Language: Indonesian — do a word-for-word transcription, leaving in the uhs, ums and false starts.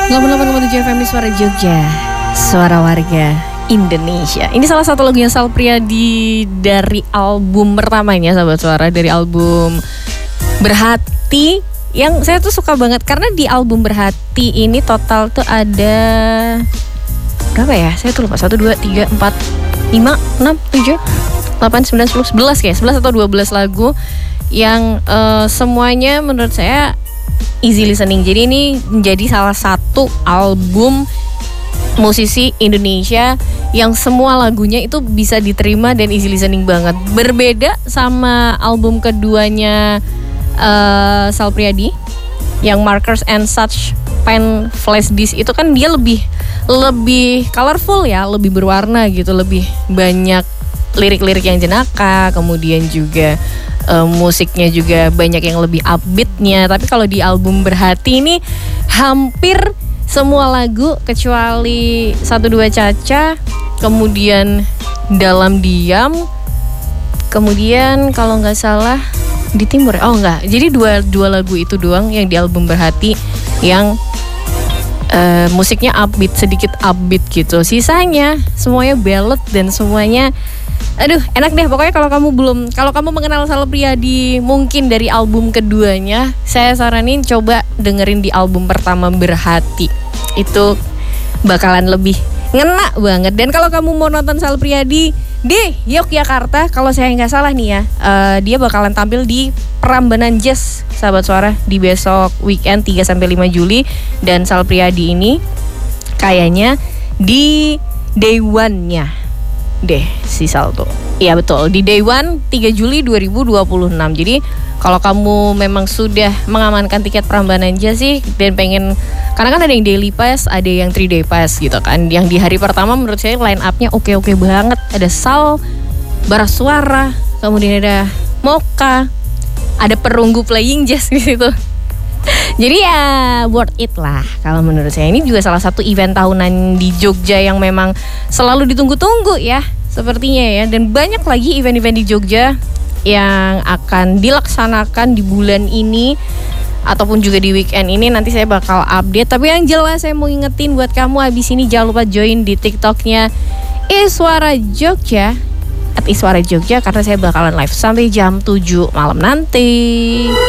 delapan puluh delapan koma tujuh F M di Suara Jogja, Suara Warga Indonesia. Ini salah satu lagunya Sal Priadi dari album pertamanya, sahabat suara, dari album Berhati. Yang saya tuh suka banget karena di album Berhati ini total tuh ada berapa ya? Saya tuh lupa. satu, dua, tiga, empat, lima, enam, tujuh, delapan, sembilan, sepuluh, sebelas kayak sebelas atau dua belas lagu yang uh, semuanya menurut saya easy listening. Jadi ini menjadi salah satu album musisi Indonesia yang semua lagunya itu bisa diterima dan easy listening banget. Berbeda sama album keduanya uh, Sal Priadi yang Markers and Such Pen Flash Disc, itu kan dia lebih lebih colorful ya, lebih berwarna gitu, lebih banyak lirik-lirik yang jenaka, kemudian juga uh, musiknya juga banyak yang lebih upbeatnya. Tapi kalau di album Berhati ini hampir semua lagu kecuali Satu Dua Caca, kemudian Dalam Diam, kemudian kalau nggak salah Di Timur. Oh enggak, jadi dua dua lagu itu doang yang di album Berhati yang uh, musiknya upbeat, sedikit upbeat gitu. Sisanya semuanya ballad dan semuanya aduh enak deh pokoknya. Kalau kamu belum, kalau kamu mengenal Sal Priadi mungkin dari album keduanya, saya saranin coba dengerin di album pertama Berhati, itu bakalan lebih ngena banget. Dan kalau kamu mau nonton Sal Priadi di Yogyakarta, kalau saya nggak salah nih ya, uh, dia bakalan tampil di Prambanan Jazz, sahabat suara, di besok weekend tiga sampai lima Juli. Dan Sal Priadi ini kayaknya di day one-nya deh si Sal tuh. Iya betul, di day one tiga Juli dua ribu dua puluh enam. Jadi kalau kamu memang sudah mengamankan tiket Prambanan Jazz sih dan pengen, karena kan ada yang daily pass, ada yang three day pass gitu kan. Yang di hari pertama menurut saya line up-nya oke-oke banget. Ada Sal, Bara Suara, kemudian ada Mocha, ada Perunggu playing jazz di situ. Jadi ya worth it lah kalau menurut saya. Ini juga salah satu event tahunan di Jogja yang memang selalu ditunggu-tunggu ya sepertinya ya. Dan banyak lagi event-event di Jogja yang akan dilaksanakan di bulan ini ataupun juga di weekend ini. Nanti saya bakal update. Tapi yang jelas saya mau ingetin buat kamu abis ini jangan lupa join di TikToknya Iswara Jogja, at Iswara Jogja, karena saya bakalan live sampai jam tujuh malam nanti.